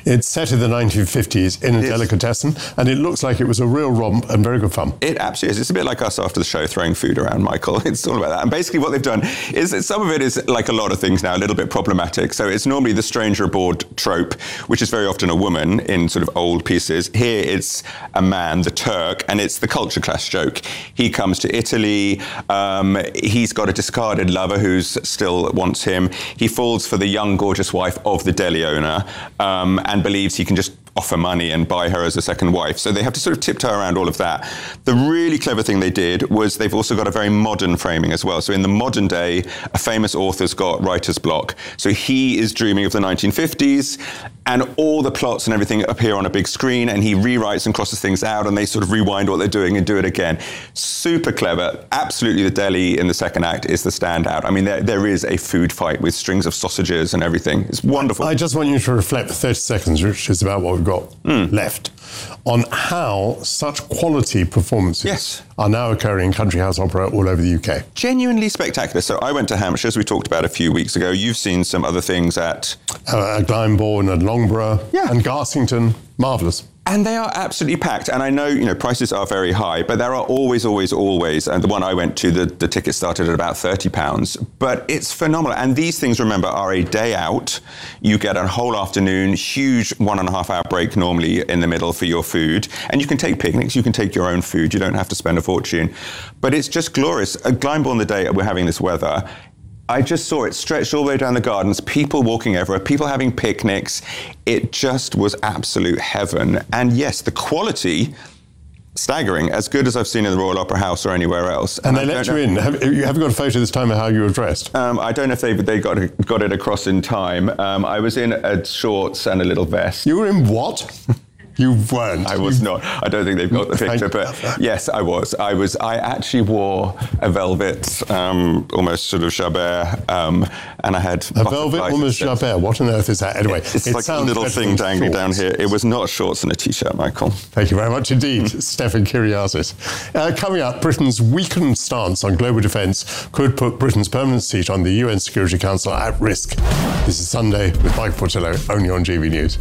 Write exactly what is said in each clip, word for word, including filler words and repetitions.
It's set in the nineteen fifties in a delicatessen, and it looks like it was a real romp and very good fun. It absolutely is. It's a bit like us after the show throwing food around, Michael. It's all about that. And basically what they've done is that some of it is, like a lot of things now, a little bit problematic. So it's normally the stranger aboard trope, which is very often a woman in sort of old pieces. Here it's a man, the Turk, and it's the culture clash joke. He comes to Italy. Um, he's got a discarded lover who still wants him. He falls for the young, gorgeous wife of the deli owner. Um, and believes he can just offer money and buy her as a second wife. So they have to sort of tiptoe around all of that. The really clever thing they did was they've also got a very modern framing as well. So in the modern day, a famous author's got writer's block. So he is dreaming of the nineteen fifties, and all the plots and everything appear on a big screen, and he rewrites and crosses things out, and they sort of rewind what they're doing and do it again. Super clever. Absolutely, the deli in the second act is the standout. I mean, there, there is a food fight with strings of sausages and everything. It's wonderful. I just want you to reflect for thirty seconds, which is about what we've got mm. left, on how such quality performances yes. are now occurring in country house opera all over the U K. Genuinely spectacular. So I went to Hampshire, as we talked about a few weeks ago. You've seen some other things at... Uh, at Glyndebourne and Loughborough yeah. and Garsington. Marvellous. And they are absolutely packed. And I know, you know, prices are very high, but there are always, always, always, and the one I went to, the, the ticket started at about thirty pounds, but it's phenomenal. And these things, remember, are a day out. You get a whole afternoon, huge one and a half hour break normally in the middle for your food. And you can take picnics, you can take your own food, you don't have to spend a fortune. But it's just glorious. At Glyndebourne, the day we're having this weather, I just saw it stretched all the way down the gardens, people walking everywhere, people having picnics. It just was absolute heaven. And yes, the quality, staggering, as good as I've seen in the Royal Opera House or anywhere else. And, and they let you in. Have, you haven't got a photo this time of how you were dressed? Um, I don't know if they they got, got it across in time. Um, I was in a shorts and a little vest. You were in what? You weren't. I was not. I don't think they've got the picture, but yes, I was. I was. I actually wore a velvet, um, almost sort of Chabert, um, and I had a velvet, almost Chabert. What on earth is that? Anyway, it's it like a little thing dangling down here. It was not shorts and a t-shirt, Michael. Thank you very much indeed, Stefan Kyriazis. Uh, coming up, Britain's weakened stance on global defence could put Britain's permanent seat on the U N Security Council at risk. This is Sunday with Mike Portillo, only on G B News.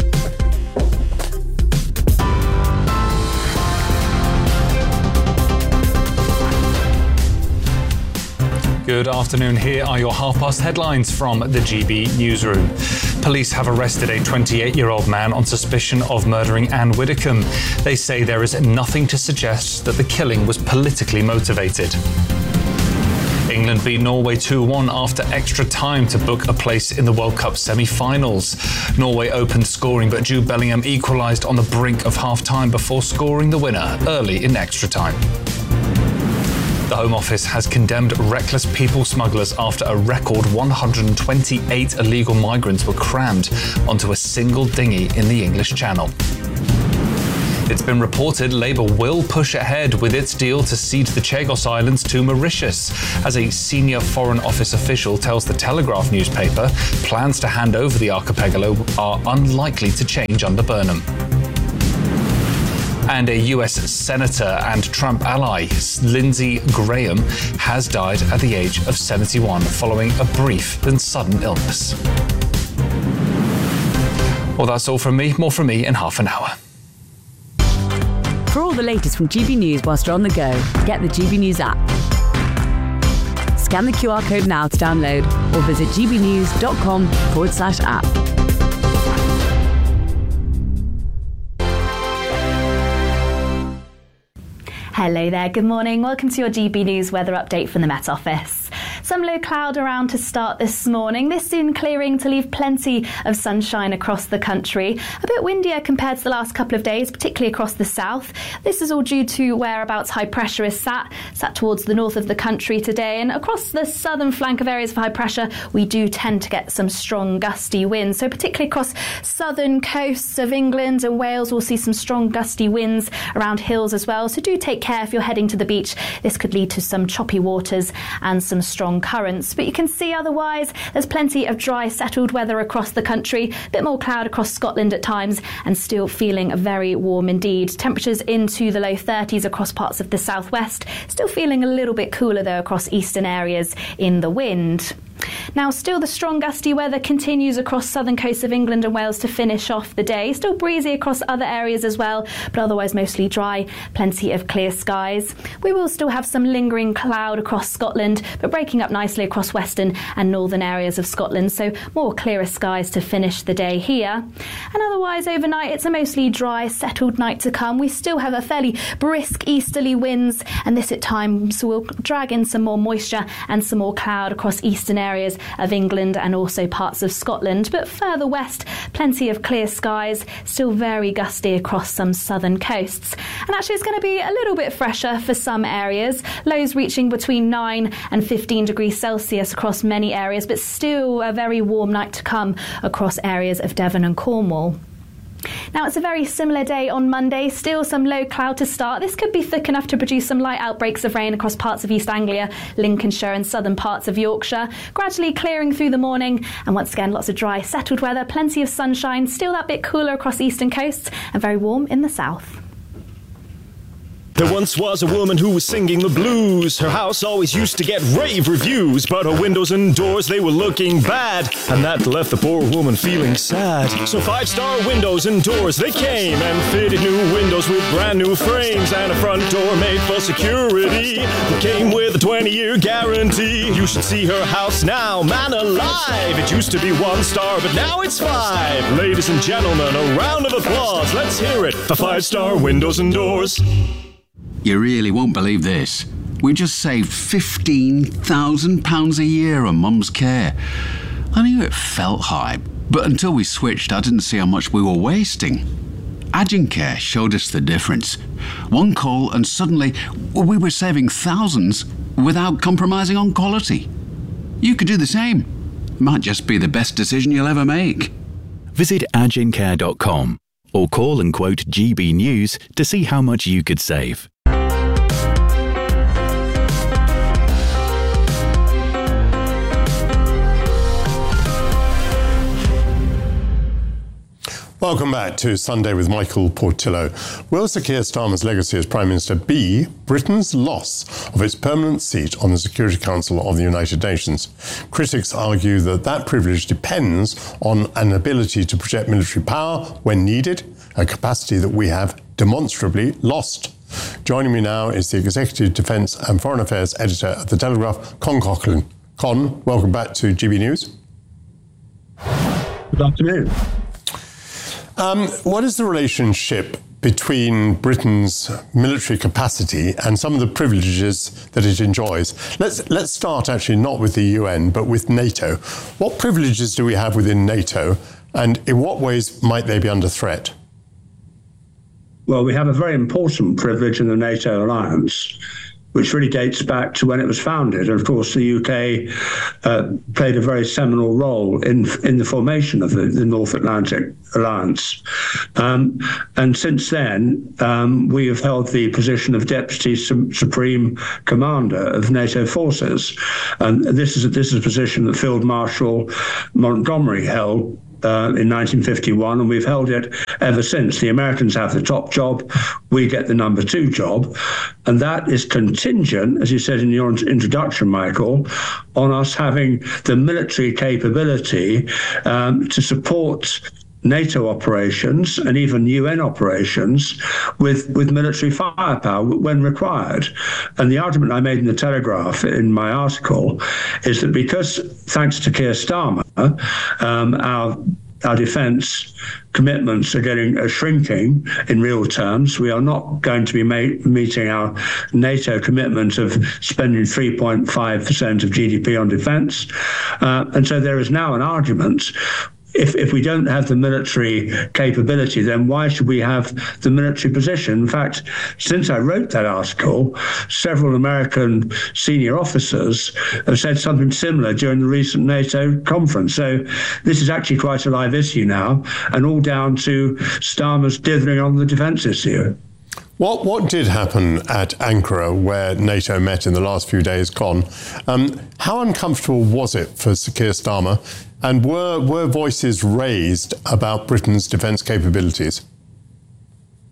Good afternoon. Here are your half-past headlines from the G B newsroom. Police have arrested a twenty-eight-year-old man on suspicion of murdering Anne Widdecombe. They say there is nothing to suggest that the killing was politically motivated. England beat Norway two one after extra time to book a place in the World Cup semi-finals. Norway opened scoring, but Jude Bellingham equalised on the brink of half-time before scoring the winner early in extra time. The Home Office has condemned reckless people smugglers after a record one hundred twenty-eight illegal migrants were crammed onto a single dinghy in the English Channel. It's been reported Labour will push ahead with its deal to cede the Chagos Islands to Mauritius. As a senior Foreign Office official tells the Telegraph newspaper, plans to hand over the archipelago are unlikely to change under Burnham. And a U S senator and Trump ally, Lindsey Graham, has died at the age of seventy-one following a brief and sudden illness. Well, that's all from me. More from me in half an hour. For all the latest from G B News whilst you're on the go, get the G B News app. Scan the Q R code now to download or visit gbnews.com forward slash app. Hello there, good morning. Welcome to your G B News weather update from the Met Office. Some low cloud around to start this morning. This soon clearing to leave plenty of sunshine across the country. A bit windier compared to the last couple of days, particularly across the south. This is all due to whereabouts high pressure is sat, sat towards the north of the country today. And across the southern flank of areas of high pressure, we do tend to get some strong gusty winds. So particularly across southern coasts of England and Wales, we'll see some strong gusty winds around hills as well. So do take care if you're heading to the beach. This could lead to some choppy waters and some strong currents, but you can see otherwise there's plenty of dry settled weather across the country, a bit more cloud across Scotland at times, and still feeling very warm indeed. Temperatures into the low thirties across parts of the southwest, still feeling a little bit cooler though across eastern areas in the wind. Now, still the strong gusty weather continues across southern coasts of England and Wales to finish off the day. Still breezy across other areas as well, but otherwise mostly dry, plenty of clear skies. We will still have some lingering cloud across Scotland, but breaking up nicely across western and northern areas of Scotland, so more clearer skies to finish the day here. And otherwise overnight it's a mostly dry, settled night to come. We still have a fairly brisk easterly winds, and this at times will drag in some more moisture and some more cloud across eastern areas of England and also parts of Scotland. But further west, plenty of clear skies, still very gusty across some southern coasts. And actually it's going to be a little bit fresher for some areas, lows reaching between nine and fifteen degrees Celsius across many areas, but still a very warm night to come across areas of Devon and Cornwall. Now, it's a very similar day on Monday, still some low cloud to start. This could be thick enough to produce some light outbreaks of rain across parts of East Anglia, Lincolnshire and southern parts of Yorkshire, gradually clearing through the morning, and once again lots of dry, settled weather, plenty of sunshine, still that bit cooler across eastern coasts and very warm in the south. There once was a woman who was singing the blues. Her house always used to get rave reviews, but her windows and doors, they were looking bad, and that left the poor woman feeling sad. So five-star windows and doors, they came and fitted new windows with brand new frames, and a front door made for security that came with a twenty-year guarantee. You should see her house now, man alive. It used to be one star, but now it's five. Ladies and gentlemen, a round of applause. Let's hear it for five-star windows and doors. You really won't believe this. We just saved fifteen thousand pounds a year on Mum's care. I knew it felt high, but until we switched, I didn't see how much we were wasting. Agencare showed us the difference. One call and suddenly we were saving thousands without compromising on quality. You could do the same. Might just be the best decision you'll ever make. Visit agencare dot com or call and quote G B News to see how much you could save. Welcome back to Sunday with Michael Portillo. Will Sir Keir Starmer's legacy as Prime Minister be Britain's loss of its permanent seat on the Security Council of the United Nations? Critics argue that that privilege depends on an ability to project military power when needed, a capacity that we have demonstrably lost. Joining me now is the Executive Defence and Foreign Affairs Editor at The Telegraph, Con Coughlin. Con, welcome back to G B News. Good afternoon. Um, what is the relationship between Britain's military capacity and some of the privileges that it enjoys? Let's let's start actually not with the U N, but with NATO. What privileges do we have within NATO, and in what ways might they be under threat? Well, we have a very important privilege in the NATO alliance, which really dates back to when it was founded. And of course, the U K uh, played a very seminal role in in the formation of the, the North Atlantic Alliance. Um, and since then, um, we have held the position of Deputy Su- Supreme Commander of NATO forces. And this is a, this is a position that Field Marshal Montgomery held Uh, in nineteen fifty-one, and we've held it ever since. The Americans have the top job, we get the number two job, and that is contingent, as you said in your introduction, Michael, on us having the military capability um, to support NATO operations and even U N operations with, with military firepower when required. And the argument I made in the Telegraph in my article is that because, thanks to Keir Starmer, um, our our defence commitments are getting are shrinking in real terms. We are not going to be ma- meeting our NATO commitment of spending three point five percent of G D P on defence. Uh, and so there is now an argument. If if we don't have the military capability, then why should we have the military position? In fact, since I wrote that article, several American senior officers have said something similar during the recent NATO conference. So this is actually quite a live issue now, and all down to Starmer's dithering on the defence issue. What what did happen at Ankara, where NATO met in the last few days, Con? Um, how uncomfortable was it for Sir Keir Starmer? And were were voices raised about Britain's defence capabilities?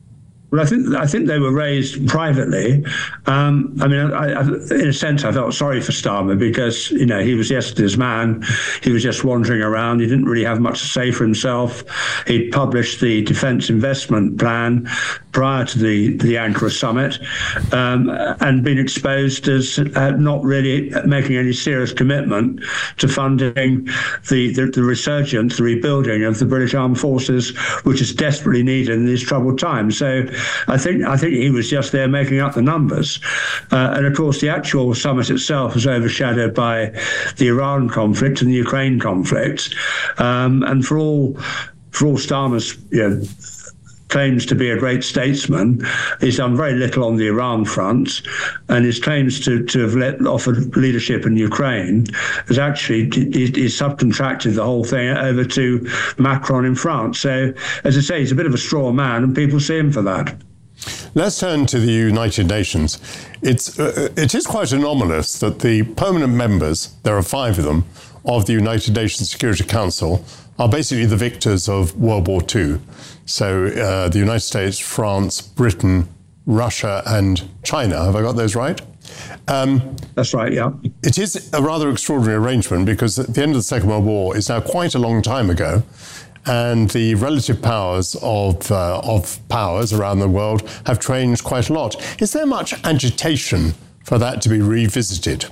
Well, I think I think they were raised privately. Um, I mean, I, I, in a sense, I felt sorry for Starmer because, you know, he was yesterday's man. He was just wandering around. He didn't really have much to say for himself. He'd published the Defence Investment Plan prior to the, the Ankara summit um, and been exposed as uh, not really making any serious commitment to funding the, the, the resurgence, the rebuilding of the British Armed Forces, which is desperately needed in these troubled times. So I think I think he was just there making up the numbers. Uh, and of course, the actual summit itself was overshadowed by the Iran conflict and the Ukraine conflict. Um, and for all for all Starmer's, you know, claims to be a great statesman, he's done very little on the Iran front, and his claims to, to have let, offered leadership in Ukraine has actually he, he subcontracted the whole thing over to Macron in France. So, as I say, he's a bit of a straw man, and people see him for that. Let's turn to the United Nations. It's uh, it is quite anomalous that the permanent members, there are five of them, of the United Nations Security Council are basically the victors of World War Two. So uh, the United States, France, Britain, Russia and China. Have I got those right? Um, That's right, yeah. It is a rather extraordinary arrangement because at the end of the Second World War is now quite a long time ago, and the relative powers of uh, of powers around the world have changed quite a lot. Is there much agitation for that to be revisited?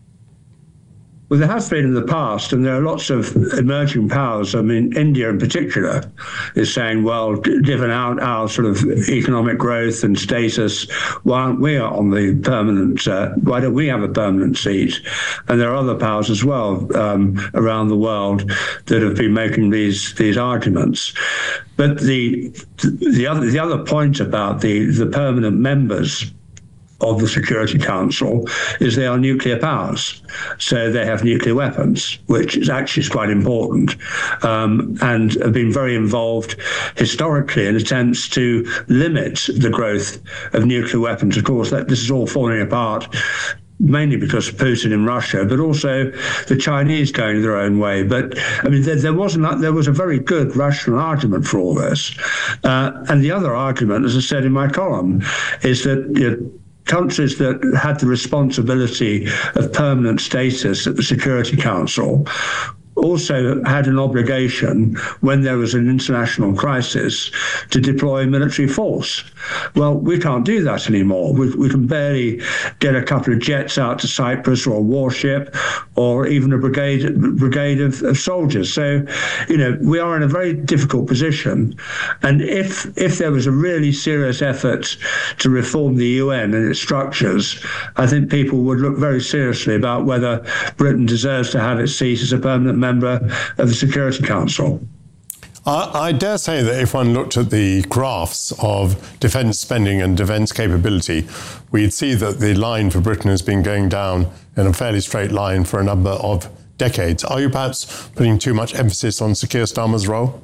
Well, there has been in the past, and there are lots of emerging powers. I mean, India in particular is saying, well, given our, our sort of economic growth and status, why aren't we on the permanent, uh, why don't we have a permanent seat? And there are other powers as well um, around the world that have been making these these arguments. But the the other the other point about the, the permanent members of the Security Council is they are nuclear powers. So they have nuclear weapons, which is actually quite important, um, and have been very involved historically in attempts to limit the growth of nuclear weapons. Of course, that this is all falling apart mainly because of Putin in Russia, but also the Chinese going their own way. But I mean, there, there wasn't there was a very good rational argument for all this. Uh, and the other argument, as I said in my column, is that you know, countries that had the responsibility of permanent status at the Security Council also had an obligation when there was an international crisis to deploy military force. Well, we can't do that anymore. We, we can barely get a couple of jets out to Cyprus or a warship or even a brigade brigade of, of soldiers. So, you know, we are in a very difficult position. And if if there was a really serious effort to reform the U N and its structures, I think people would look very seriously about whether Britain deserves to have its seat as a permanent member of the Security Council. I, I dare say that if one looked at the graphs of defence spending and defence capability, we'd see that the line for Britain has been going down in a fairly straight line for a number of decades. Are you perhaps putting too much emphasis on Sir Keir Starmer's role?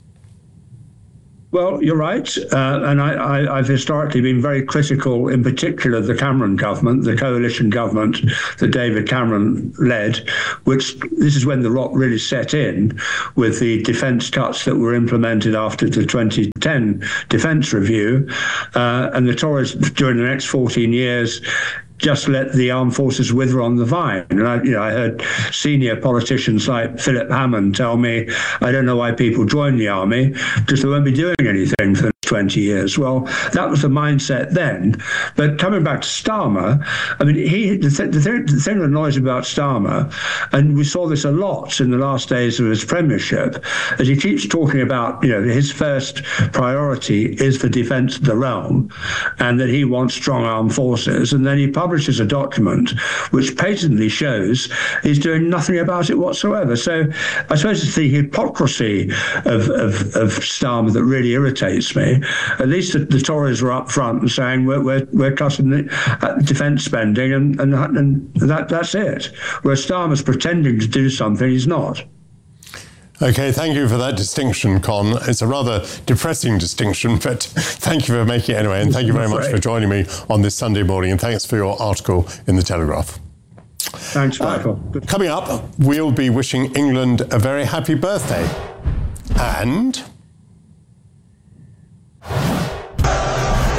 Well, you're right. Uh, and I, I, I've historically been very critical, in particular, of the Cameron government, the coalition government that David Cameron led, which this is when the rot really set in with the defence cuts that were implemented after the twenty ten defence review. Uh, and the Tories, during the next fourteen years, just let the armed forces wither on the vine. And I, you know, I heard senior politicians like Philip Hammond tell me, I don't know why people join the army, because they won't be doing anything for the next twenty years. Well, that was the mindset then. But coming back to Starmer, I mean, he the, th- the, th- the thing that annoys me about Starmer, and we saw this a lot in the last days of his premiership, as he keeps talking about, you know, his first priority is the defence of the realm, and that he wants strong armed forces, and then he publishes publishes a document which patently shows he's doing nothing about it whatsoever. So I suppose it's the hypocrisy of, of, of Starmer that really irritates me. At least the, the Tories were up front and saying we're, we're, we're cutting the uh, defence spending and, and, and that, that's it. Whereas Starmer's pretending to do something he's not. OK, thank you for that distinction, Con. It's a rather depressing distinction, but thank you for making it anyway. And thank you very much for joining me on this Sunday morning. And thanks for your article in The Telegraph. Thanks, Michael. Uh, coming up, we'll be wishing England a very happy birthday. And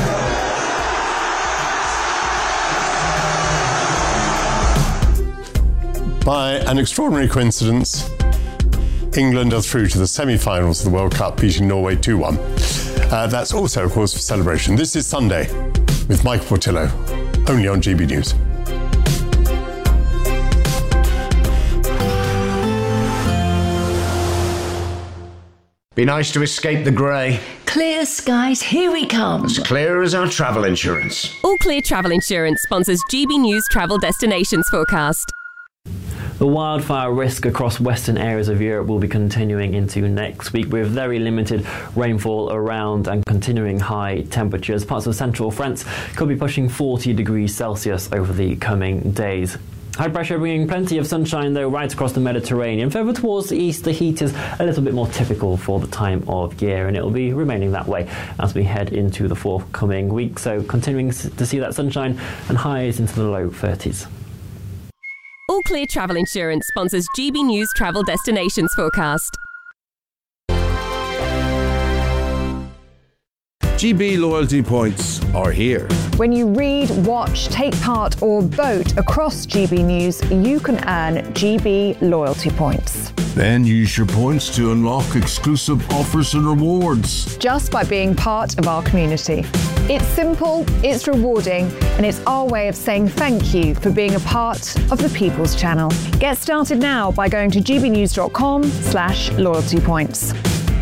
By an extraordinary coincidence, England are through to the semi-finals of the World Cup, beating Norway two one. Uh, that's also a cause for celebration. This is Sunday with Michael Portillo, only on G B News. Be nice to escape the grey. Clear skies, here we come. As clear as our travel insurance. All Clear Travel Insurance sponsors G B News Travel Destinations Forecast. The wildfire risk across western areas of Europe will be continuing into next week with very limited rainfall around and continuing high temperatures. Parts of central France could be pushing forty degrees Celsius over the coming days. High pressure bringing plenty of sunshine though right across the Mediterranean. Further towards the east, the heat is a little bit more typical for the time of year, and it will be remaining that way as we head into the forthcoming week. So continuing to see that sunshine and highs into the low thirties. All Clear Travel Insurance sponsors G B News Travel Destinations Forecast. G B loyalty points are here. When you read, watch, take part or vote across G B News, you can earn G B loyalty points. Then use your points to unlock exclusive offers and rewards. Just by being part of our community. It's simple, it's rewarding, and it's our way of saying thank you for being a part of the People's Channel. Get started now by going to gbnews.com slash loyalty points.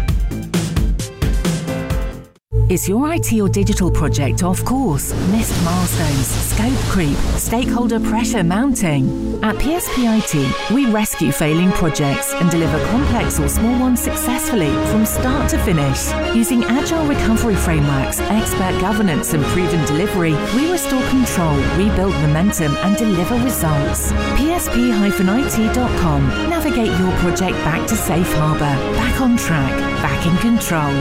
Is your I T or digital project off course? Missed milestones, scope creep, stakeholder pressure mounting? At P S P I T, we rescue failing projects and deliver complex or small ones successfully from start to finish. Using agile recovery frameworks, expert governance and proven delivery, we restore control, rebuild momentum and deliver results. P S P I T dot com. Navigate your project back to safe harbour, back on track, back in control.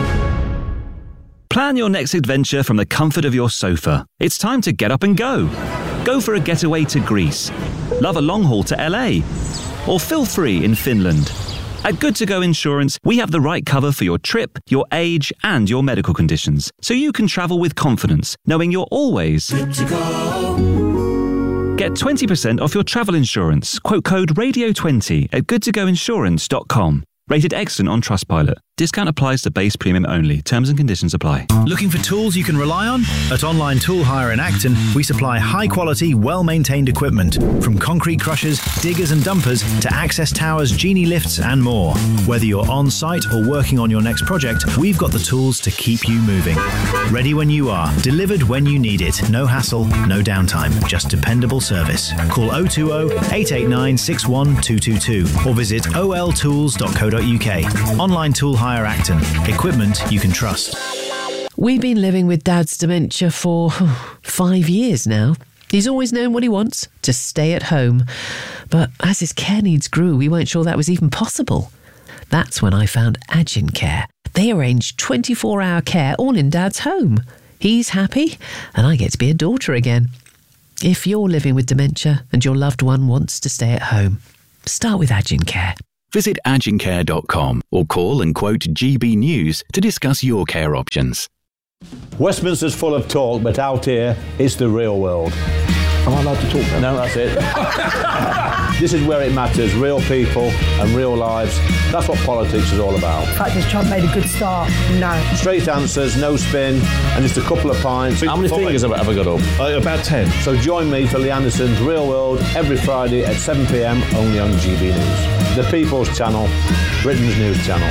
Plan your next adventure from the comfort of your sofa. It's time to get up and go. Go for a getaway to Greece. Love a long haul to L A. Or feel free in Finland. At Good To Go Insurance, we have the right cover for your trip, your age, and your medical conditions, so you can travel with confidence, knowing you're always good to go. Get twenty percent off your travel insurance. Quote code radio twenty at good to go insurance dot com. Rated excellent on Trustpilot. Discount applies to base premium only. Terms and conditions apply. Looking for tools you can rely on? At Online Tool Hire in Acton, we supply high-quality, well-maintained equipment. From concrete crushers, diggers and dumpers, to access towers, genie lifts and more. Whether you're on-site or working on your next project, we've got the tools to keep you moving. Ready when you are. Delivered when you need it. No hassle, no downtime. Just dependable service. Call oh two oh, eight eight nine, six one two two two or visit o l tools dot co dot u k. Online Tool Hire Acton. Equipment you can trust. We've been living with Dad's dementia for oh, five years now. He's always known what he wants, to stay at home. But as his care needs grew, we weren't sure that was even possible. That's when I found Agin Care. They arrange twenty-four hour care all in Dad's home. He's happy, and I get to be a daughter again. If you're living with dementia and your loved one wants to stay at home, start with Agin Care. Visit agin care dot com or call and quote G B News to discuss your care options. Westminster's full of talk, but out here, it's the real world. Am I allowed to talk now? No, that's it. This is where it matters, real people and real lives. That's what politics is all about. The fact is Trump made a good start. No. Straight answers, no spin, and just a couple of pints. How many fingers have I ever got up? Uh, about ten. So join me for Lee Anderson's Real World every Friday at seven p m only on G B News. The People's Channel, Britain's news channel.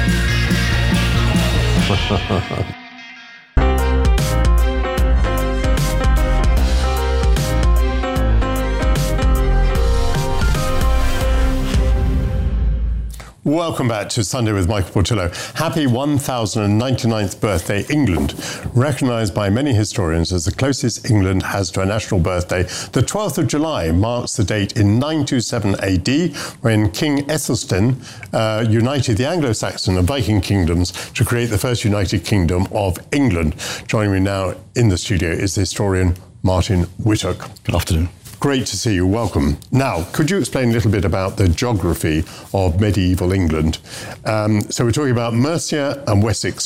Welcome back to Sunday with Michael Portillo. Happy one thousand ninety-ninth birthday, England. Recognised by many historians as the closest England has to a national birthday, the twelfth of July marks the date in nine twenty-seven A D when King Æthelstan uh, united the Anglo-Saxon and Viking kingdoms to create the first united kingdom of England. Joining me now in the studio is the historian Martin Whittock. Good afternoon. Great to see you. Welcome. Now, could you explain a little bit about the geography of medieval England? Um, so we're talking about Mercia and Wessex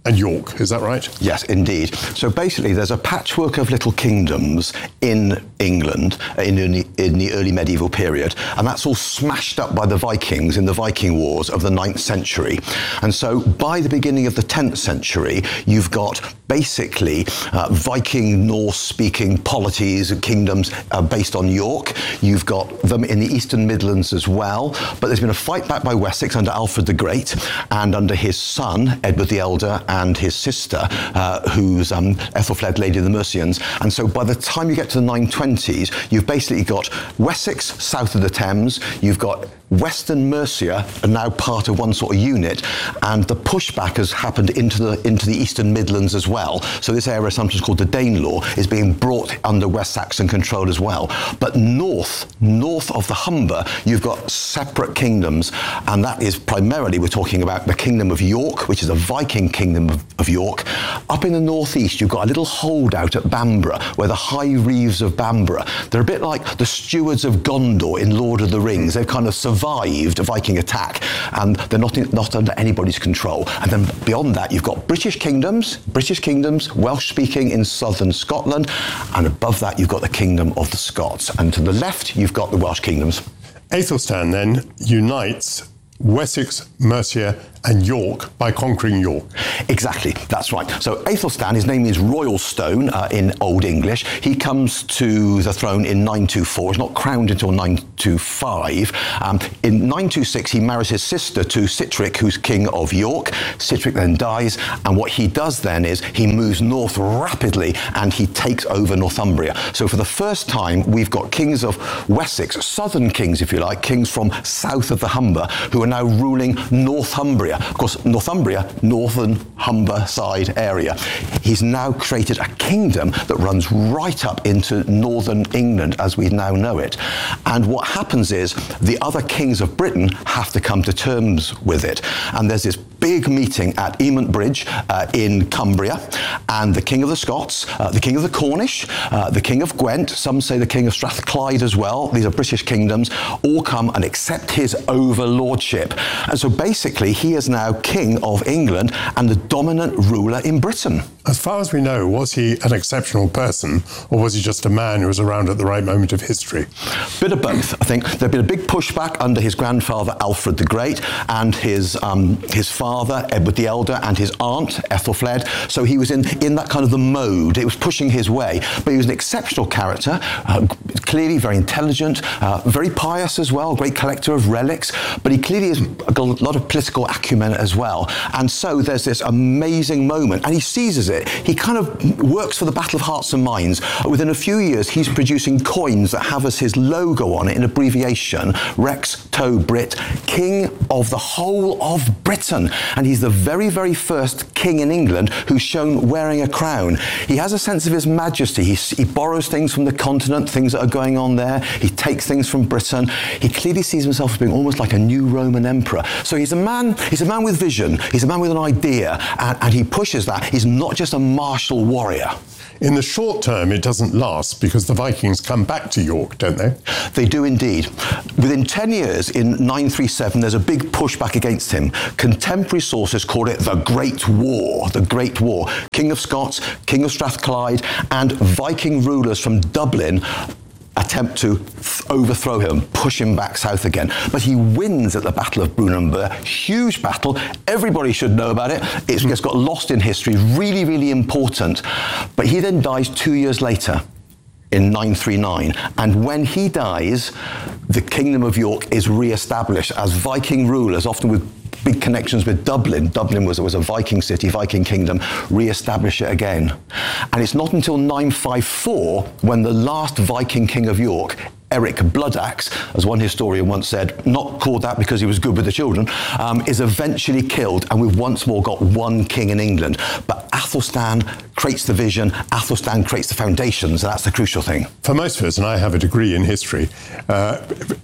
and York, is that right? Yes, indeed. So basically, there's a patchwork of little kingdoms in England in, in, the, in the early medieval period, and that's all smashed up by the Vikings in the Viking Wars of the ninth century. And so by the beginning of the tenth century, you've got basically uh, Viking Norse-speaking polities and kingdoms uh, based on York. You've got them in the Eastern Midlands as well, but there's been a fight back by Wessex under Alfred the Great and under his son, Edward the Elder, and his sister, uh, who's um, Ethelfled, Lady of the Mercians. And so by the time you get to the nine twenties, you've basically got Wessex south of the Thames, you've got Western Mercia are now part of one sort of unit, and the pushback has happened into the into the Eastern Midlands as well. So this area, sometimes called the Danelaw, is being brought under West Saxon control as well. But north, north of the Humber, you've got separate kingdoms, and that is primarily, we're talking about the Kingdom of York, which is a Viking kingdom of, of York. Up in the northeast, you've got a little holdout at Bamborough, where the High Reeves of Bamborough, they're a bit like the stewards of Gondor in Lord of the Rings. They've kind of survived a Viking attack, and they're not in, not under anybody's control. And then beyond that, you've got British kingdoms, British kingdoms, Welsh-speaking in southern Scotland, and above that, you've got the Kingdom of the Scots. And to the left, you've got the Welsh kingdoms. Aethelstan then unites Wessex, Mercia, and York by conquering York. Exactly, that's right. So Aethelstan, his name is Royalstone uh, in Old English. He comes to the throne in nine twenty-four. He's not crowned until nine twenty-five. Um, in nine twenty-six, he marries his sister to Sitric, who's king of York. Sitric then dies, and what he does then is he moves north rapidly, and he takes over Northumbria. So for the first time, we've got kings of Wessex, southern kings, if you like, kings from south of the Humber, who are now ruling Northumbria. Of course, Northumbria, northern Humber side area. He's now created a kingdom that runs right up into northern England as we now know it. And what happens is the other kings of Britain have to come to terms with it. And there's this big meeting at Emont Bridge uh, in Cumbria, and the King of the Scots, uh, the King of the Cornish, uh, the King of Gwent, some say the King of Strathclyde as well, these are British kingdoms, all come and accept his overlordship. And so basically he is now King of England and the dominant ruler in Britain. As far as we know, was he an exceptional person, or was he just a man who was around at the right moment of history? Bit of both, I think. There'd been a big pushback under his grandfather Alfred the Great and his um, his father Edward the Elder and his aunt Ethelfled. So he was in in that kind of the mode. It was pushing his way, but he was an exceptional character, uh, clearly very intelligent, uh, very pious as well, great collector of relics. But he clearly has got a lot of political acumen as well. And so there's this amazing moment, and he seizes it. He kind of works for the Battle of Hearts and Minds. Within a few years, he's producing coins that have as his logo on it, in abbreviation, Rex To Brit, King of the whole of Britain. And he's the very, very first king in England who's shown wearing a crown. He has a sense of his majesty. He, he borrows things from the continent, things that are going on there. He takes things from Britain. He clearly sees himself as being almost like a new Roman emperor. So he's a man, he's a man with vision. He's a man with an idea, and, and he pushes that. He's not just a martial warrior. In the short term, it doesn't last because the Vikings come back to York, don't they? They do indeed. Within ten years, in nine thirty-seven, there's a big pushback against him. Contemporary sources call it the Great War, the Great War. King of Scots, King of Strathclyde, and Viking rulers from Dublin attempt to th- overthrow him, push him back south again. But he wins at the Battle of Brunanburh. Huge battle. Everybody should know about it. It's, it's got lost in history. Really, really important. But he then dies two years later in nine thirty-nine. And when he dies, the Kingdom of York is re-established as Viking rulers, often with big connections with Dublin. Dublin was, was a Viking city, Viking kingdom, re-establish it again. And it's not until nine fifty-four when the last Viking king of York, Eric Bloodaxe, as one historian once said, not called that because he was good with the children, um, is eventually killed, and we've once more got one king in England. But Athelstan creates the vision, Athelstan creates the foundations, and that's the crucial thing. For most of us, and I have a degree in history, uh,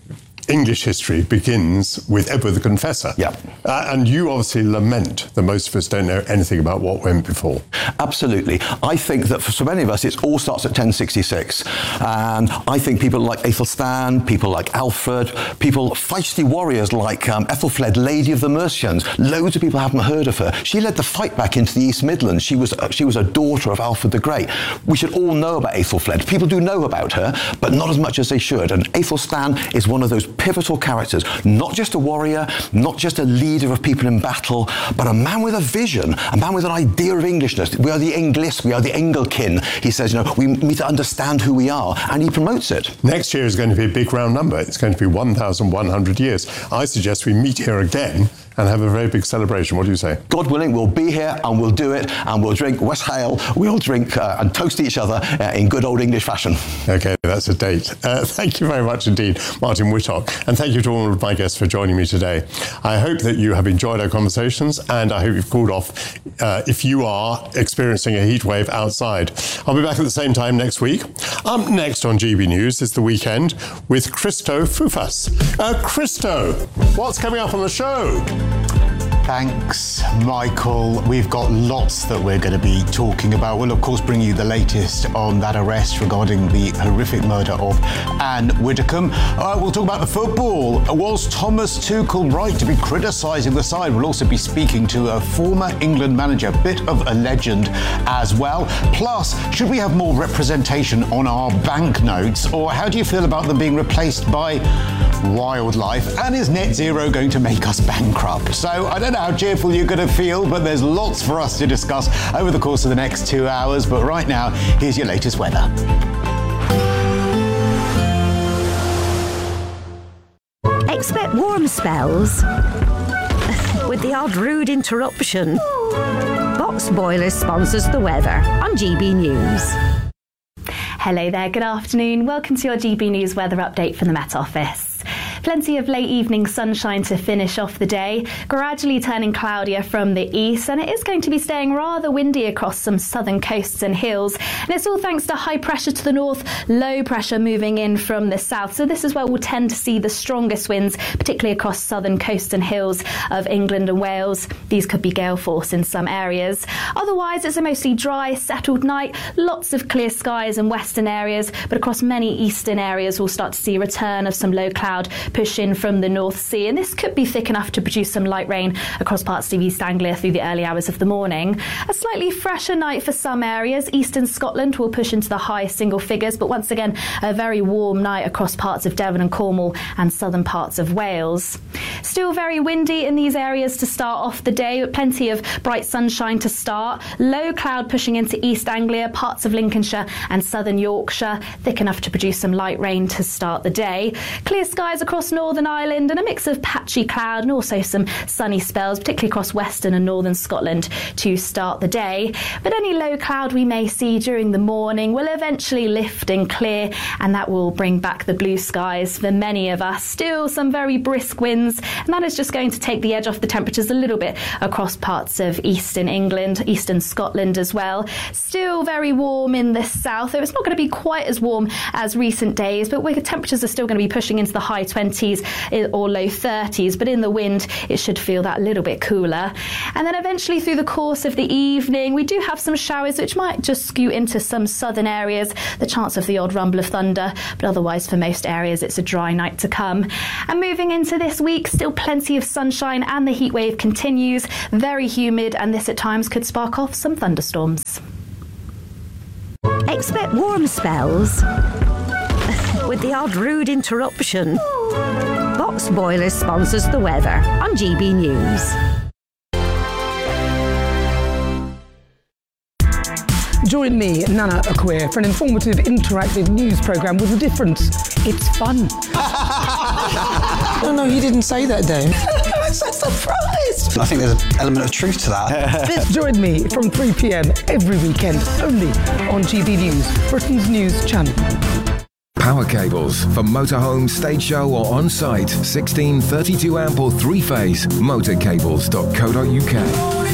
English history begins with Edward the Confessor. Yeah. Uh, and you obviously lament that most of us don't know anything about what went before. Absolutely. I think that for so many of us, it all starts at ten sixty-six. And I think people like Aethelstan, people like Alfred, people, feisty warriors like um, Ethelfled, Lady of the Mercians. Loads of people haven't heard of her. She led the fight back into the East Midlands. She was, uh, she was a daughter of Alfred the Great. We should all know about Aethelfled. People do know about her, but not as much as they should. And Aethelstan is one of those pivotal characters, not just a warrior, not just a leader of people in battle, but a man with a vision, a man with an idea of Englishness. We are the Englis, we are the Engelkin. He says, you know, we need to understand who we are, and he promotes it. Next year is going to be a big round number. It's going to be one thousand one hundred years. I suggest we meet here again and have a very big celebration. What do you say? God willing, we'll be here and we'll do it, and we'll drink West Hale, we'll drink uh, and toast each other uh, in good old English fashion. Okay, that's a date. Uh, thank you very much indeed, Martin Whittock, and thank you to all of my guests for joining me today. I hope that you have enjoyed our conversations, and I hope you've cooled off uh, if you are experiencing a heat wave outside. I'll be back at the same time next week. Up next on G B News is The Weekend with Christo Fufas. Uh, Christo, what's coming up on the show? Thanks, Michael. We've got lots that we're going to be talking about. We'll, of course, bring you the latest on that arrest regarding the horrific murder of Anne Widdecombe. Uh, we'll talk about the football. Was Thomas Tuchel right to be criticising the side? We'll also be speaking to a former England manager, bit of a legend as well. Plus, should we have more representation on our banknotes, or how do you feel about them being replaced by wildlife? And is net zero going to make us bankrupt? So I don't know how cheerful you're going to feel, but there's lots for us to discuss over the course of the next two hours. But right now, here's your latest weather. Expect warm spells with the odd rude interruption. Box Boilers sponsors the weather on G B News. Hello there, good afternoon. Welcome to your G B News weather update from the Met Office. Plenty of late evening sunshine to finish off the day, gradually turning cloudier from the east, and it is going to be staying rather windy across some southern coasts and hills. And it's all thanks to high pressure to the north, low pressure moving in from the south. So this is where we'll tend to see the strongest winds, particularly across southern coasts and hills of England and Wales. These could be gale force in some areas. Otherwise, it's a mostly dry, settled night, lots of clear skies in western areas, but across many eastern areas we'll start to see a return of some low cloud push in from the North Sea, and this could be thick enough to produce some light rain across parts of East Anglia through the early hours of the morning. A slightly fresher night for some areas. Eastern Scotland will push into the high single figures, but once again a very warm night across parts of Devon and Cornwall and southern parts of Wales. Still very windy in these areas to start off the day, with plenty of bright sunshine to start. Low cloud pushing into East Anglia, parts of Lincolnshire and southern Yorkshire, thick enough to produce some light rain to start the day. Clear skies across Northern Ireland and a mix of patchy cloud and also some sunny spells, particularly across western and northern Scotland to start the day. But any low cloud we may see during the morning will eventually lift and clear, and that will bring back the blue skies for many of us. Still some very brisk winds, and that is just going to take the edge off the temperatures a little bit across parts of eastern England, eastern Scotland as well. Still very warm in the south, though it's not going to be quite as warm as recent days, but temperatures are still going to be pushing into the high twenties or low thirties, but in the wind it should feel that little bit cooler. And then eventually through the course of the evening we do have some showers which might just skew into some southern areas, the chance of the odd rumble of thunder, but otherwise for most areas it's a dry night to come. And moving into this week, still plenty of sunshine and the heat wave continues, very humid, and this at times could spark off some thunderstorms. Expect warm spells with the odd rude interruption. Box Boilers sponsors the weather on G B News. Join me, Nana Akwe, for an informative, interactive news programme with a difference. It's fun. No, no, you didn't say that, Dave. I'm so surprised. I think there's an element of truth to that. Join me from three p.m. every weekend, only on G B News, Britain's news channel. Power cables for motorhome, stage show or on-site. sixteen, thirty-two amp or three-phase. motorcables dot co dot uk.